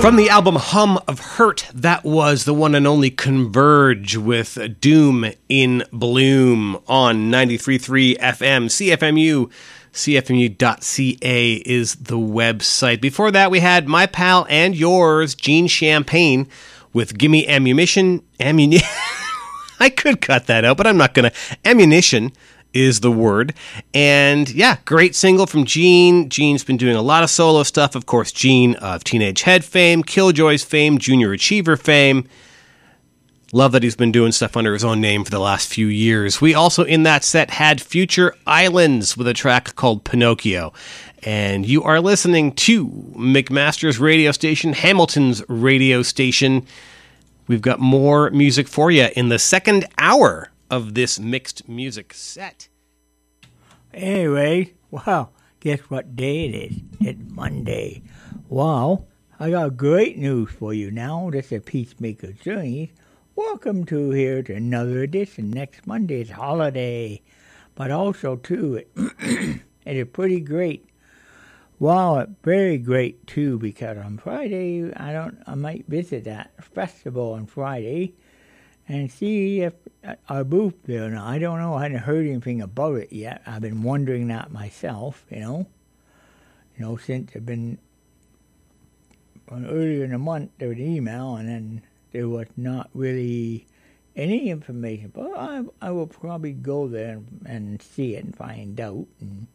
From the album Hum of Hurt, that was the one and only Converge with Doom in Bloom on 93.3 FM. CFMU, cfmu.ca is the website. Before that, we had my pal and yours, Gene Champagne, with Gimme Ammunition. I could cut that out, but I'm not going to. Ammunition is the word. And yeah, great single from Gene. Gene's been doing a lot of solo stuff. Of course, Gene of Teenage Head fame, Killjoys fame, Junior Achiever fame. Love that he's been doing stuff under his own name for the last few years. We also, in that set, had Future Islands with a track called Pinocchio. And you are listening to McMaster's radio station, Hamilton's radio station. We've got more music for you in the second hour of this mixed music set. Anyway, wow, guess what day it is? It's Monday. Wow, I got great news for you now. This is Peacemaker's Journeys. Welcome to another edition. Next Monday is holiday, but also too, it is pretty great. Wow, very great too, because on Friday I might visit that festival on Friday and see if our booth there. Now, I don't know. I hadn't heard anything about it yet. I've been wondering that myself, since I've been earlier in the month there was an email, and then there was not really any information. But I will probably go there and see it and find out, and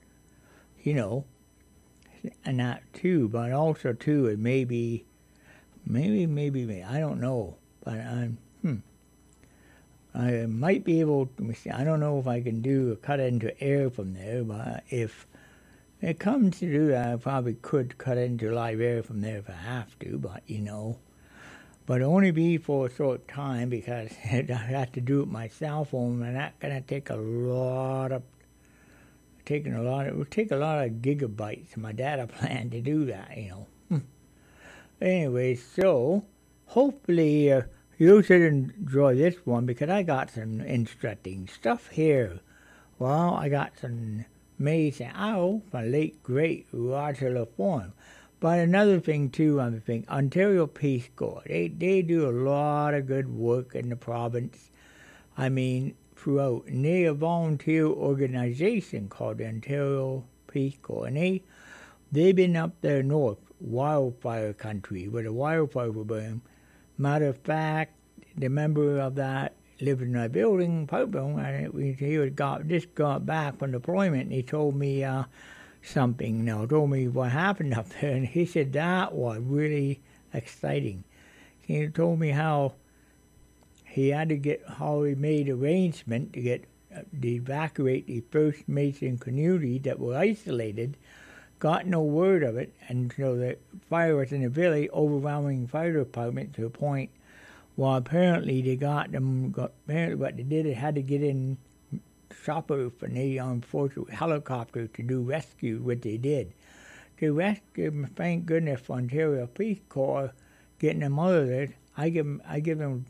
and that too. But also too, it maybe I don't know. But I might be able to, I don't know if I can do a cut into air from there, but if it comes to do that, I probably could cut into live air from there if I have to, but only be for a short time, because I have to do it with my cell phone, and that's going to take it will take a lot of gigabytes, and my data plan to do that, Anyway, so hopefully you should enjoy this one, because I got some interesting stuff here. Well, I got some amazing from late great Roger LaForme. But another thing too, I think Ontario Peace Corps, they do a lot of good work in the province. I mean, throughout. And they're a volunteer organization called the Ontario Peace Corps, and they've been up there north, wildfire country, where the wildfire will burn. Matter of fact, the member of that lived in my building, he just got back from deployment, and he told me something. Told me what happened up there, and he said that was really exciting. He told me how he made arrangement to evacuate the First Nation community that were isolated. Got no word of it, and so the fire was in the village, overwhelming fire department to a point. Well, apparently what they did, they had to get in choppers and they unfortunately helicopters to do rescue, what they did. To rescue, thank goodness for Ontario Peace Corps getting them out of there. I give them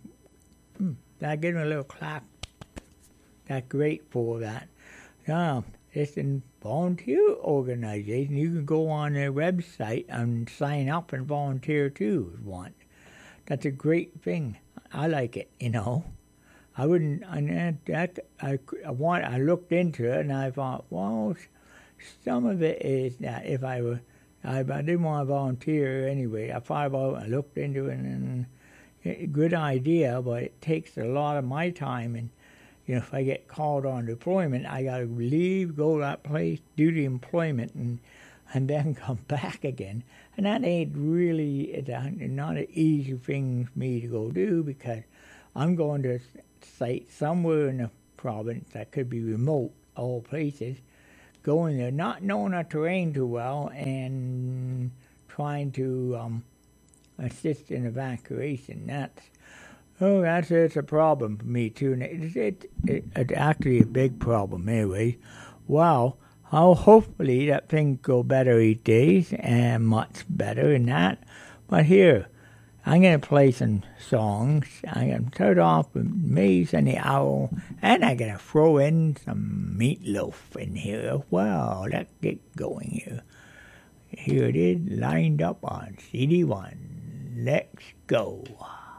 a little clap. That's great for that. It's a volunteer organization. You can go on their website and sign up and volunteer too if you want. That's a great thing. I like it, I wouldn't, I looked into it and I thought, well, some of it is that if I didn't want to volunteer anyway. I thought about it, I looked into it, and good idea, but it takes a lot of my time, and if I get called on deployment, I got to leave, go to that place, do the employment, and then come back again. And that ain't really, it's not an easy thing for me to go do, because I'm going to a site somewhere in the province that could be remote, all places, going there, not knowing the terrain too well, and trying to assist in evacuation. It's a problem for me too. And it's actually a big problem anyway. Wow. Hopefully that thing go better each day, and much better than that. But here, I'm going to play some songs. I'm going to start off with Maze and the Owl, and I'm going to throw in some Meatloaf in here. Well, let's get going here. Here it is, lined up on CD1. Let's go.